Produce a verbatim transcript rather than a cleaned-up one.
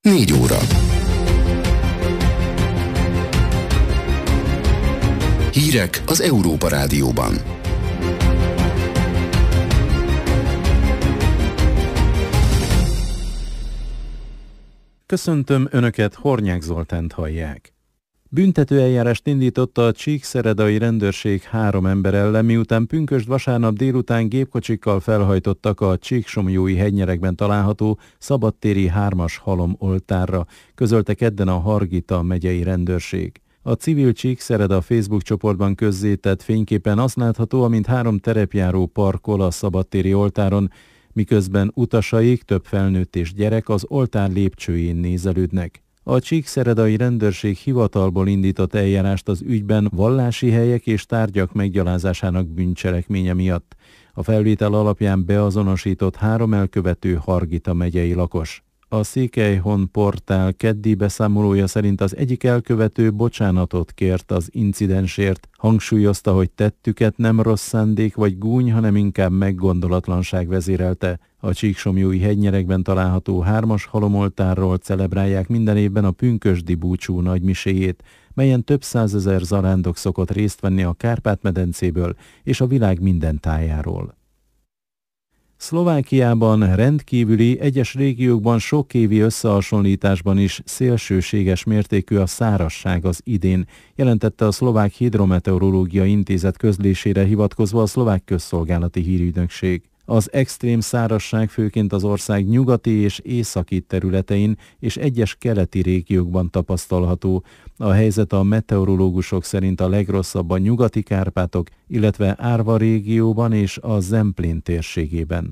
Négy óra. Hírek az Európa Rádióban. Köszöntöm Önöket, Hornyák Zoltánt hallják. Büntetőeljárást indította a csíkszeredai rendőrség három ember ellen, miután pünkösd vasárnap délután gépkocsikkal felhajtottak a Csíksomlyói hegynyerekben található szabadtéri hármas halom oltárra, közölte kedden a Hargita megyei rendőrség. A civil Csíkszereda Facebook csoportban közzétett fényképen azt látható, amint három terepjáró parkol a szabadtéri oltáron, miközben utasaik, több felnőtt és gyerek az oltár lépcsőjén nézelődnek. A csíkszeredai rendőrség hivatalból indított eljárást az ügyben vallási helyek és tárgyak meggyalázásának bűncselekménye miatt. A felvétel alapján beazonosított három elkövető Hargita megyei lakos. A Székelyhon portál keddi beszámolója szerint az egyik elkövető bocsánatot kért az incidensért, hangsúlyozta, hogy tettüket nem rossz szándék vagy gúny, hanem inkább meggondolatlanság vezérelte. A Csíksomlyói hegynyerekben található hármas halomoltárról celebrálják minden évben a pünkösdi búcsú nagymiséjét, melyen több százezer zarándok szokott részt venni a Kárpát-medencéből és a világ minden tájáról. Szlovákiában rendkívüli, egyes régiókban sokévi összehasonlításban is szélsőséges mértékű a szárazság az idén, jelentette a Szlovák Hidrometeorológiai Intézet közlésére hivatkozva a szlovák közszolgálati hírügynökség. Az extrém szárazság főként az ország nyugati és északi területein és egyes keleti régiókban tapasztalható. A helyzet a meteorológusok szerint a legrosszabb a nyugati Kárpátok, illetve Árva régióban és a Zemplén térségében.